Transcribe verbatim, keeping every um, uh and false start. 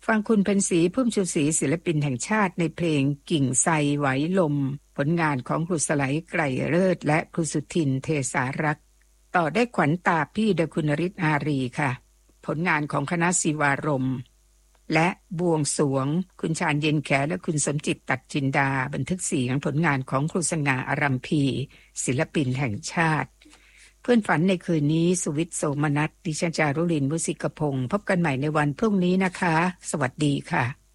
ฟังคุณเพ็ญศรีพุ่มชูศรีศิลปินแห่งชาติในเพลงกิ่งไทรไหวลมผลงานของครูสไลไกรเลิศและครูสุทินเทสารักษ์ต่อได้ขวัญตาพี่โดยคุณนฤทธิ์อารีค่ะผลงานของคณะศิวารมณ์และบวงสรวงคุณชาญเย็นแขและคุณสมจิตตัดจินดาบันทึกเสียงผลงานของครูสง่าอารัมพีศิลปินแห่งชาติเพื่อนฝันในคืนนี้สุวิทย์โสมนัสดิฉันจารุลินมุสิกพงศ์พบกันใหม่ในวันพรุ่งนี้นะคะสวัสดีค่ะ